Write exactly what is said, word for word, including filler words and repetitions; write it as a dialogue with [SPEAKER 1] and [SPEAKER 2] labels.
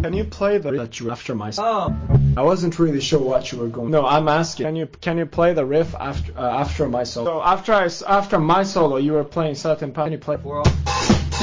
[SPEAKER 1] Can you play the that you after my solo?
[SPEAKER 2] Oh.
[SPEAKER 1] I wasn't really sure what you were going. No, I'm asking. Can you can you play the riff after uh, after my solo? So after I after my solo, you were playing certain part. Can you play?
[SPEAKER 2] For all.